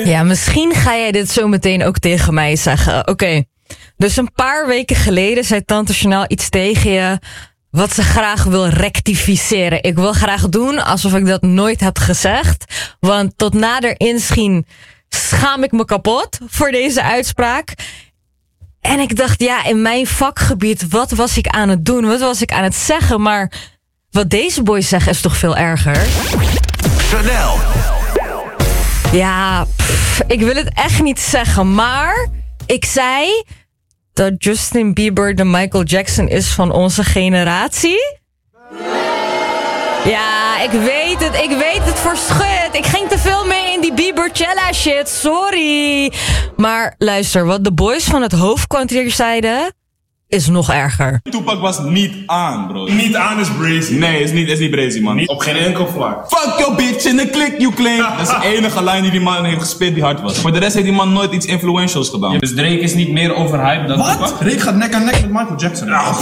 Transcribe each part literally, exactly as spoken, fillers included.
Ja, misschien ga jij dit zo meteen ook tegen mij zeggen. Oké, okay. Dus een paar weken geleden zei Tante Chanel iets tegen je wat ze graag wil rectificeren. Ik wil graag doen alsof ik dat nooit heb gezegd. Want tot nader inschien schaam ik me kapot voor deze uitspraak. En ik dacht, ja, in mijn vakgebied, wat was ik aan het doen? Wat was ik aan het zeggen? Maar wat deze boys zeggen is toch veel erger? Chanel. Ja, pff, ik wil het echt niet zeggen, maar ik zei dat Justin Bieber de Michael Jackson is van onze generatie. Ja, ik weet het, ik weet het voor schut. Ik ging te veel mee in die Bieber-Chella shit, sorry. Maar luister, wat de boys van het hoofdkwartier zeiden is nog erger. Tupac was niet aan, bro. Niet aan is brazy. Nee, is niet, is niet brazy, man. Niet op geen enkel vlak. Fuck your bitch in de klik, you claim. Dat is de enige lijn die die man heeft gespit die hard was. Voor de rest heeft die man nooit iets influentials gedaan. Dus Drake is niet meer overhyped dan Wat? Tupac? Drake gaat nek aan nek met Michael Jackson. Ja.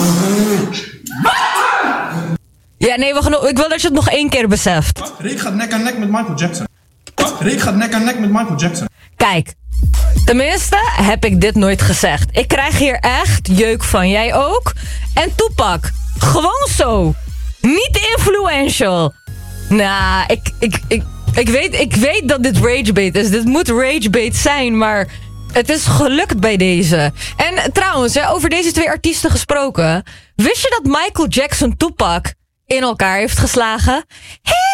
Ja, nee, we gaan, ik wil dat je het nog één keer beseft. Wat? Drake gaat nek aan nek met Michael Jackson. Wat? Drake gaat nek aan nek met Michael Jackson. Kijk, tenminste heb ik dit nooit gezegd. Ik krijg hier echt jeuk van. Jij ook? En Tupac, gewoon zo. Niet influential. Nou, ik, ik, ik, ik, weet, ik weet dat dit ragebait is. Dit moet ragebait zijn, maar het is gelukt bij deze. En trouwens, hè, over deze twee artiesten gesproken. Wist je dat Michael Jackson Tupac in elkaar heeft geslagen? Hé!